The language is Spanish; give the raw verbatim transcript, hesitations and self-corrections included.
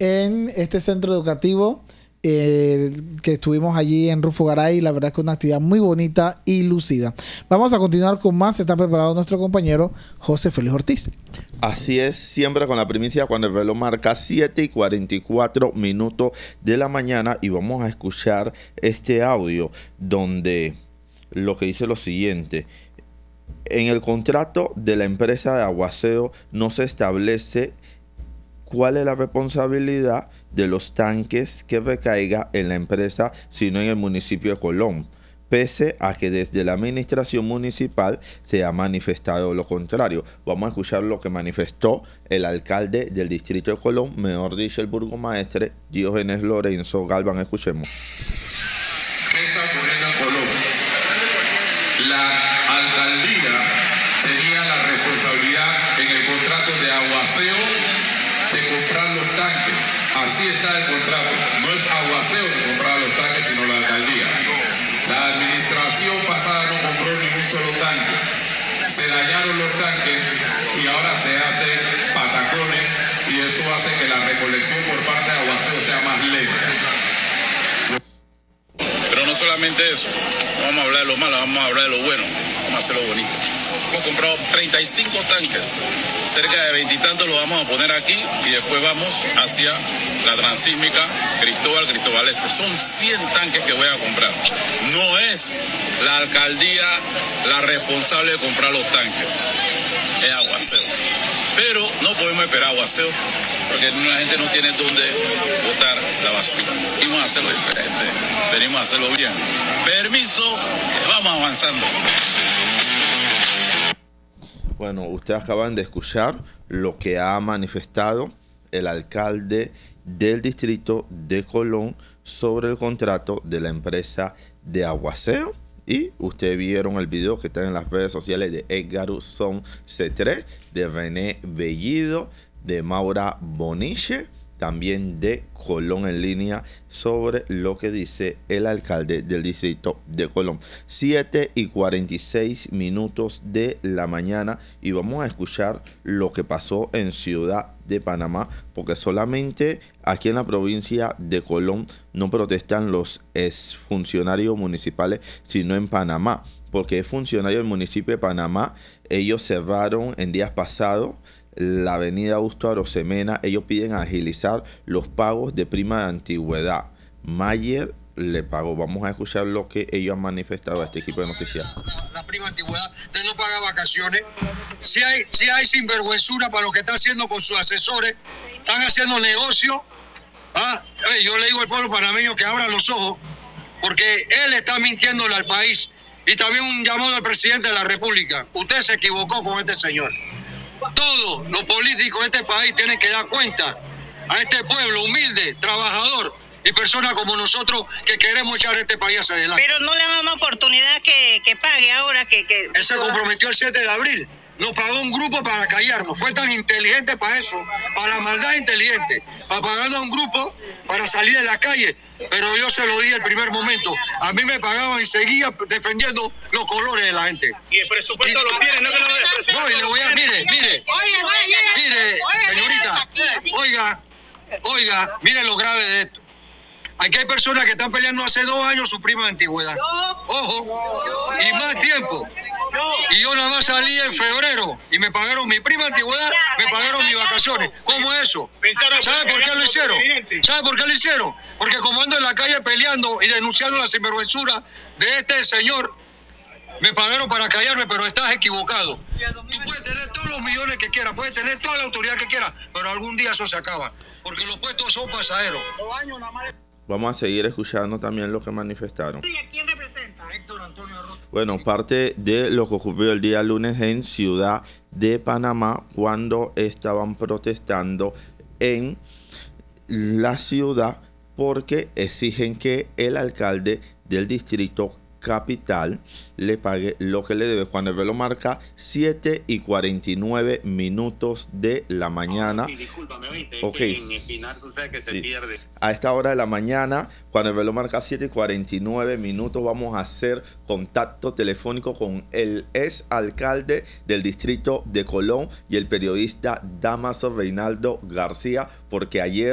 en este centro educativo eh, que estuvimos allí en Rufo Garay. La verdad es que una actividad muy bonita y lucida. Vamos a continuar con más. Está preparado nuestro compañero José Félix Ortiz. Así es, siempre con la primicia cuando el reloj marca siete y cuarenta y cuatro minutos de la mañana, y vamos a escuchar este audio donde lo que dice lo siguiente: en el contrato de la empresa de aguaceo no se establece cuál es la responsabilidad de los tanques que recaiga en la empresa, sino en el municipio de Colón, pese a que desde la administración municipal se ha manifestado lo contrario. Vamos a escuchar lo que manifestó el alcalde del distrito de Colón, mejor dicho el burgomaestre Diógenes Lorenzo Galván. Escuchemos. ¿Qué está ocurriendo en Colón? La alcaldía tenía la responsabilidad en el contrato de aguaceo de comprar los tanques. Así está el contrato. No es aguaceo que compraba los tanques, sino la alcaldía. La administración pasada no compró ni un solo tanque. Se dañaron los tanques y ahora se hacen patacones, y eso hace que la recolección por parte de aguaceo sea más lenta. Pero no solamente eso, no vamos a hablar de lo malo, vamos a hablar de lo bueno, vamos a hacer lo bonito. Hemos comprado treinta y cinco tanques, cerca de veintitantos los vamos a poner aquí, y después vamos hacia la transísmica Cristóbal, Cristóbal Este. Son cien tanques que voy a comprar. No es la alcaldía la responsable de comprar los tanques, es aguaceo. Pero no podemos esperar aguaceo, porque la gente no tiene dónde botar la basura. Venimos a hacerlo diferente, venimos a hacerlo bien. Permiso, vamos avanzando. Bueno, ustedes acaban de escuchar lo que ha manifestado el alcalde del distrito de Colón sobre el contrato de la empresa de aguaceo. Y ustedes vieron el video que está en las redes sociales de Edgar Uzón C tres, de René Bellido, de Maura Boniche, también de Colón en línea, sobre lo que dice el alcalde del distrito de Colón. siete y cuarenta y seis minutos de la mañana, y vamos a escuchar lo que pasó en Ciudad de Panamá, porque solamente aquí en la provincia de Colón no protestan los exfuncionarios municipales, sino en Panamá, porque es funcionario del municipio de Panamá. Ellos cerraron en días pasados la avenida Augusto Arosemena. Ellos piden agilizar los pagos de prima de antigüedad. Mayer le pagó. Vamos a escuchar lo que ellos han manifestado a este equipo de noticias. La, la prima de antigüedad de no pagar vacaciones. Si hay, si hay sinvergüenzura para lo que está haciendo con sus asesores, están haciendo negocio. ¿Ah? Yo le digo al pueblo panameño que abra los ojos, porque él está mintiéndole al país. Y también un llamado al presidente de la República. Usted se equivocó con este señor. Todos los políticos de este país tienen que dar cuenta a este pueblo humilde, trabajador y personas como nosotros que queremos echar este país hacia adelante. Pero no le dan una oportunidad que, que pague ahora que, que... Él se comprometió el siete de abril. Nos pagó un grupo para callarnos. Fue tan inteligente para eso, para la maldad inteligente, para pagarnos a un grupo para salir de la calle. Pero yo se lo dije el primer momento. A mí me pagaban y seguía defendiendo los colores de la gente. Y el presupuesto y, lo tiene, no que no el presupuesto. No, y le voy a, mire, mire, mire, señorita, oiga, oiga, mire lo grave de esto. Aquí hay personas que están peleando hace dos años su prima de antigüedad. Ojo, y más tiempo. Y yo nada más salí en febrero y me pagaron mi prima de antigüedad, me pagaron mis vacaciones. ¿Cómo es eso? ¿Sabe por qué lo hicieron? ¿Sabe por qué lo hicieron? Porque como ando en la calle peleando y denunciando la sinvergüenzura de este señor, me pagaron para callarme, pero estás equivocado. Tú puedes tener todos los millones que quieras, puedes tener toda la autoridad que quieras, pero algún día eso se acaba, porque los puestos son pasajeros. Vamos a seguir escuchando también lo que manifestaron. ¿Y a quién representa? Héctor Antonio Arroyo. Bueno, parte de lo que ocurrió el día lunes en Ciudad de Panamá, cuando estaban protestando en la ciudad porque exigen que el alcalde del distrito capital le pague lo que le debe, cuando el reloj marca siete y cuarenta y nueve minutos de la mañana. Sí, discúlpame, ¿viste? Ok. Que en Espinar tú sabes que se Sí. pierde. A esta hora de la mañana, cuando el reloj marca siete y cuarenta y nueve minutos, vamos a hacer contacto telefónico con el ex alcalde del distrito de Colón y el periodista Damaso Reinaldo García, porque ayer